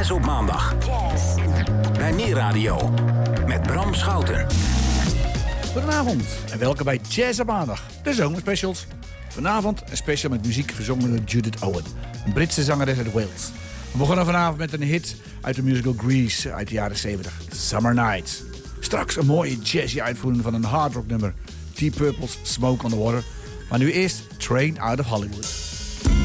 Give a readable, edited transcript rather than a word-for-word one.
Jazz op maandag. Jazz. Bij Meer Radio. Met Bram Schouten. Goedenavond en welkom bij Jazz op maandag. De zomerspecials. Vanavond een special met muziek gezongen door Judith Owen. Een Britse zangeres uit Wales. We begonnen vanavond met een hit uit de musical Grease uit de jaren 70. Summer Nights. Straks een mooie jazzy uitvoering van een hardrock nummer. Deep Purple's Smoke on the Water. Maar nu eerst Train Out of Hollywood.